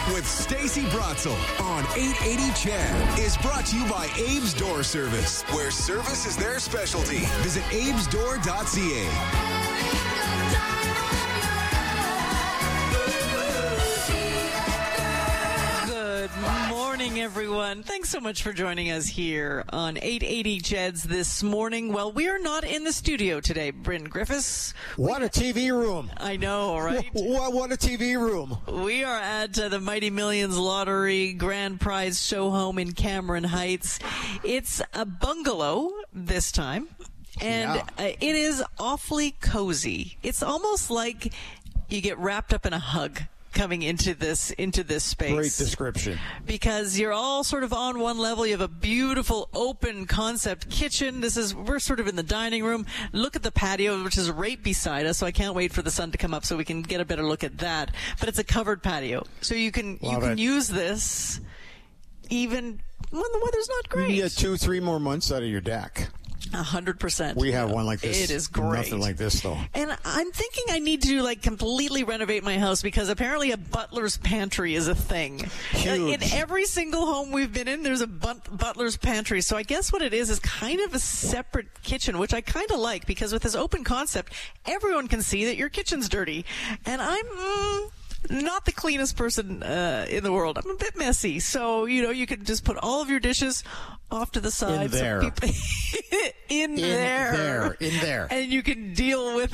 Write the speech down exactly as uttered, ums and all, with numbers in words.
with Stacey Brotzel on eight eighty C H E D is brought to you by Abe's Door Service, where service is their specialty. Visit abes door dot c a. Good morning, everyone. Thanks so much for joining us here on eight eighty C H E Ds this morning. Well, we are not in the studio today, Bryn Griffiths. What a T V room. I know, right? What, what a T V room. We are at uh, the Mighty Millions Lottery Grand Prize Show Home in Cameron Heights. It's a bungalow this time, and Yeah. uh, it is awfully cozy. It's almost like you get wrapped up in a hug coming into this into this space. Great description. Because you're all sort of on one level. You have a beautiful open concept kitchen. This is we're sort of in the dining room. Look at the patio, which is right beside us. So I can't wait for the sun to come up so we can get a better look at that. But it's a covered patio, so you can Love you can it. use this even when the weather's not You great. can get two, three more months out of your deck. A hundred percent. We have one like this. It is great. Nothing like this, though. And I'm thinking I need to like completely renovate my house because apparently a butler's pantry is a thing. Huge. In every single home we've been in, there's a but- butler's pantry. So I guess what it is is kind of a separate kitchen, which I kind of like because with this open concept, everyone can see that your kitchen's dirty. And I'm... Mm, not the cleanest person uh, in the world. I'm a bit messy. So, you know, you can just put all of your dishes off to the side. In there. So people in, In there. there. In there. And you can deal with